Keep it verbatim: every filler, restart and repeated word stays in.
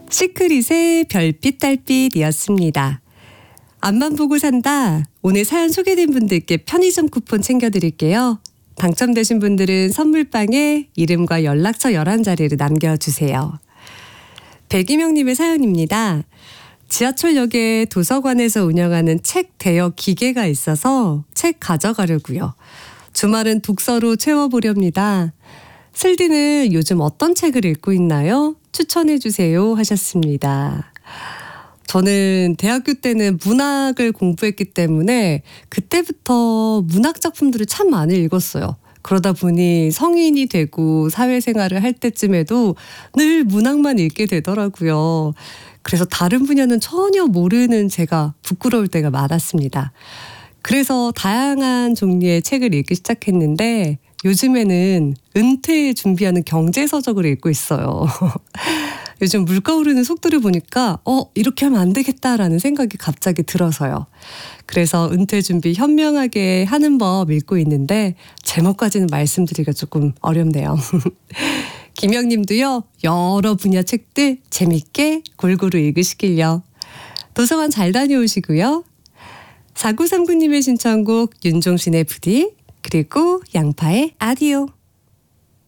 시크릿의 별빛 달빛이었습니다. 앞만 보고 산다. 오늘 사연 소개된 분들께 편의점 쿠폰 챙겨드릴게요. 당첨되신 분들은 선물방에 이름과 연락처 열한 자리를 남겨주세요. 백이명님의 사연입니다. 지하철역에 도서관에서 운영하는 책 대여 기계가 있어서 책 가져가려고요. 주말은 독서로 채워보렵니다. 슬디는 요즘 어떤 책을 읽고 있나요? 추천해주세요 하셨습니다. 저는 대학교 때는 문학을 공부했기 때문에 그때부터 문학 작품들을 참 많이 읽었어요. 그러다 보니 성인이 되고 사회생활을 할 때쯤에도 늘 문학만 읽게 되더라고요. 그래서 다른 분야는 전혀 모르는 제가 부끄러울 때가 많았습니다. 그래서 다양한 종류의 책을 읽기 시작했는데 요즘에는 은퇴 준비하는 경제서적을 읽고 있어요. 요즘 물가 오르는 속도를 보니까 어 이렇게 하면 안 되겠다라는 생각이 갑자기 들어서요. 그래서 은퇴 준비 현명하게 하는 법 읽고 있는데 제목까지는 말씀드리기가 조금 어렵네요. 김영님도요. 여러 분야 책들 재밌게 골고루 읽으시길요. 도서관 잘 다녀오시고요. 사구삼구님의 신청곡 윤종신의 부디 그리고 양파의 아디오.